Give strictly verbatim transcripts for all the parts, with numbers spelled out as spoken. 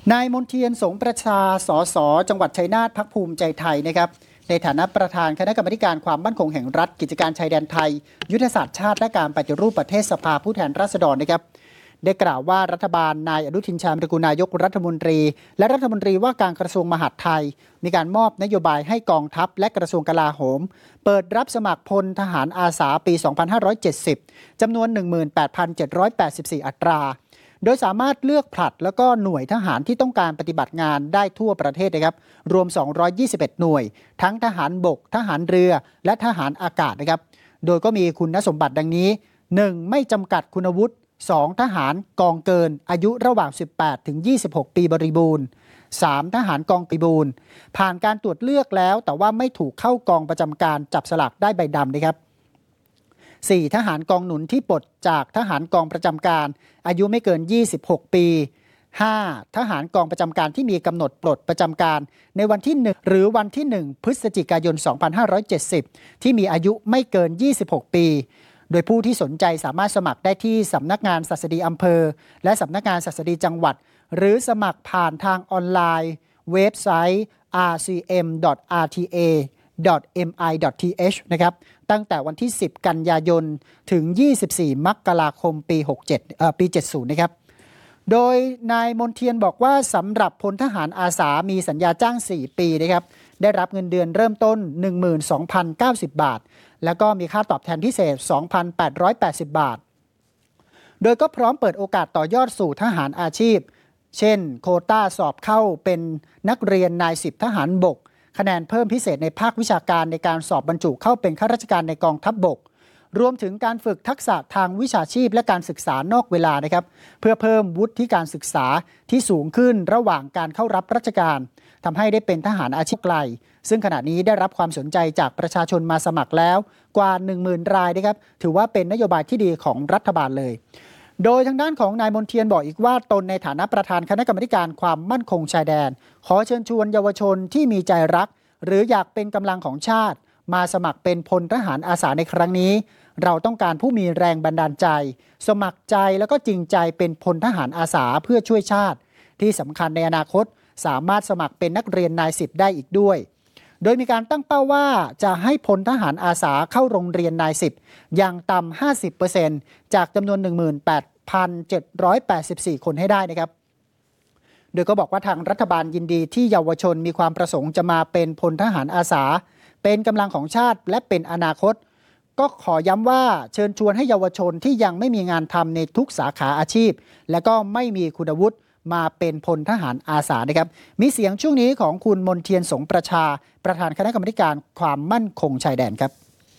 นายมนเทียนสงประชาสสจังหวัดชัยนาทพรรคภูมิใจไทยนะครับในฐานะประธานคณะกรรมการความมั่นคงแห่งรัฐกิจการชายแดนไทยยุทธศาสตร์ชาติและการปฏิรูปประเทศสภาผู้แทนราษฎรนะครับได้กล่าวว่ารัฐบาลนายอนุทินชาญวิรากูลนายกรัฐมนตรีและรัฐมนตรีว่าการกระทรวงมหาดไทยมีการมอบนโยบายให้กองทัพและกระทรวงกลาโหมเปิดรับสมัครพลทหารอาสาปี สองพันห้าร้อยเจ็ดสิบ จำนวน หนึ่งหมื่นแปดพันเจ็ดร้อยแปดสิบสี่ อัตราโดยสามารถเลือกผลัดแล้วก็หน่วยทหารที่ต้องการปฏิบัติงานได้ทั่วประเทศนะครับรวมสองร้อยยี่สิบเอ็ดหน่วยทั้งทหารบกทหารเรือและทหารอากาศนะครับโดยก็มีคุณสมบัติดังนี้ หนึ่ง ไม่จำกัดคุณวุฒิสอง ทหารกองเกินอายุระหว่างสิบแปดถึงยี่สิบหกปีบริบูรณ์สาม ทหารกองปีบูรณ์ผ่านการตรวจเลือกแล้วแต่ว่าไม่ถูกเข้ากองประจำการจับสลากได้ใบดำนะครับสี่ ทหารกองหนุนที่ปลดจากทหารกองประจำการอายุไม่เกินยี่สิบหกปี ห้า ทหารกองประจำการที่มีกำหนดปลดประจำการในวันที่หนึ่งหรือวันที่หนึ่งพฤศจิกายนสองพันห้าร้อยเจ็ดสิบที่มีอายุไม่เกินยี่สิบหกปีโดยผู้ที่สนใจสามารถสมัครได้ที่สำนักงานศัสดีอำเภอและสำนักงานศัสดีจังหวัดหรือสมัครผ่านทางออนไลน์เว็บไซต์ อาร์ ซี เอ็ม ดอท อาร์ ที เอ ดอท เอ็ม ไอ ดอท ที เอช นะครับตั้งแต่วันที่สิบกันยายนถึงยี่สิบสี่มกราคมปีหกสิบเจ็ดเอ่อปีเจ็ดสิบนะครับโดยนายมนเทียนบอกว่าสำหรับพลทหารอาสามีสัญญาจ้างสี่ปีนะครับได้รับเงินเดือนเริ่มต้น หนึ่งหมื่นสองพันเก้าสิบ บาทแล้วก็มีค่าตอบแทนพิเศษ สองพันแปดร้อยแปดสิบ บาทโดยก็พร้อมเปิดโอกาสต่อยอดสู่ทหารอาชีพเช่นโควต้าสอบเข้าเป็นนักเรียนนายสิบทหารบกคะแนนเพิ่มพิเศษในภาควิชาการในการสอบบรรจุเข้าเป็นข้าราชการในกองทัพบกรวมถึงการฝึกทักษะทางวิชาชีพและการศึกษานอกเวลานะครับเพื่อเพิ่มวุฒิการศึกษาที่สูงขึ้นระหว่างการเข้ารับราชการทำให้ได้เป็นทหารอาชีพไกลซึ่งขณะนี้ได้รับความสนใจจากประชาชนมาสมัครแล้วกว่า หนึ่งหมื่น รายนะครับถือว่าเป็นนโยบายที่ดีของรัฐบาลเลยโดยทางด้านของนายมนเทียนบอกอีกว่าตนในฐานะประธานคณะกรรมการความมั่นคงชายแดนขอเชิญชวนเยาวชนที่มีใจรักหรืออยากเป็นกำลังของชาติมาสมัครเป็นพลทหารอาสาในครั้งนี้เราต้องการผู้มีแรงบันดาลใจสมัครใจแล้วก็จริงใจเป็นพลทหารอาสาเพื่อช่วยชาติที่สำคัญในอนาคตสามารถสมัครเป็นนักเรียนนายสิบได้อีกด้วยโดยมีการตั้งเป้าว่าจะให้พลทหารอาสาเข้าโรงเรียนนายสิบอย่างต่ำ ห้าสิบเปอร์เซ็นต์ จากจำนวน หนึ่งหมื่นแปดพันเจ็ดร้อยแปดสิบสี่ คนให้ได้นะครับโดยก็บอกว่าทางรัฐบาลยินดีที่เยาวชนมีความประสงค์จะมาเป็นพลทหารอาสาเป็นกำลังของชาติและเป็นอนาคตก็ขอย้ำว่าเชิญชวนให้เยาวชนที่ยังไม่มีงานทำในทุกสาขาอาชีพและก็ไม่มีคุณวุฒิมาเป็นพลทหารอาสานะครับมีเสียงช่วงนี้ของคุณมนเทียนสงประชาประธานคณะกรรมการความมั่นคงชายแดนครับ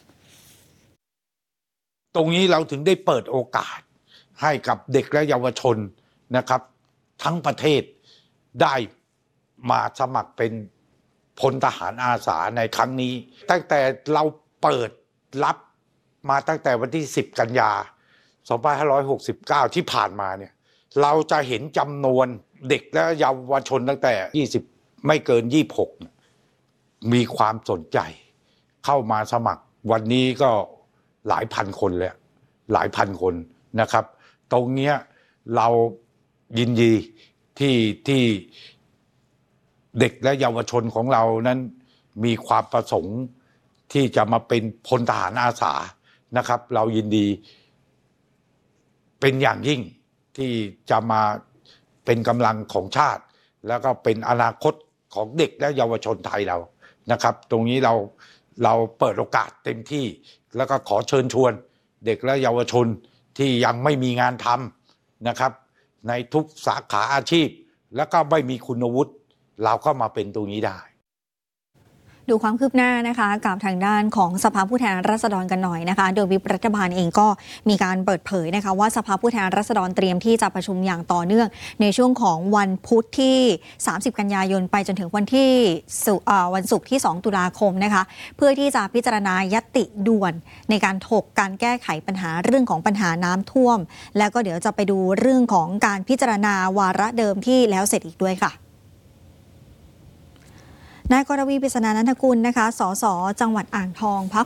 ตรงนี้เราถึงได้เปิดโอกาสให้กับเด็กและเยาวชนนะครับทั้งประเทศได้มาสมัครเป็นพลทหารอาสาในครั้งนี้ตั้งแต่เราเปิดรับมาตั้งแต่วันที่สิบกันยาสองพันห้าร้อยหกสิบเก้าที่ผ่านมาเนี่ยเราจะเห็นจำนวนเด็กและเยาวชนตั้งแต่ยี่สิบไม่เกินยี่สิบหกมีความสนใจเข้ามาสมัครวันนี้ก็หลายพันคนเลยหลายพันคนนะครับตรงเนี้ยเรายินดีที่ที่เด็กและเยาวชนของเรานั้นมีความประสงค์ที่จะมาเป็นพลทหารอาสานะครับเรายินดีเป็นอย่างยิ่งที่จะมาเป็นกำลังของชาติแล้วก็เป็นอนาคตของเด็กและเยาวชนไทยเรานะครับตรงนี้เราเราเปิดโอกาสเต็มที่แล้วก็ขอเชิญชวนเด็กและเยาวชนที่ยังไม่มีงานทำนะครับในทุกสาขาอาชีพแล้วก็ไม่มีคุณวุฒิเราก็มาเป็นตรงนี้ได้ดูความคืบหน้านะคะกับทางด้านของสภาผู้แทนราษฎรกันหน่อยนะคะโดยวิปรัฐบาลเองก็มีการเปิดเผยนะคะว่าสภาผู้แทนราษฎรเตรียมที่จะประชุมอย่างต่อเนื่องในช่วงของวันพุธที่สามสิบกันยายนไปจนถึงวันที่วันศุกร์ที่สองตุลาคมนะคะเพื่อที่จะพิจารณาญัตติด่วนในการถกการแก้ไขปัญหาเรื่องของปัญหาน้ำท่วมแล้วก็เดี๋ยวจะไปดูเรื่องของการพิจารณาวาระเดิมที่แล้วเสร็จอีกด้วยค่ะนายกรวี ปริศนานันทกุลนะคะสสจังหวัดอ่างทองพรรค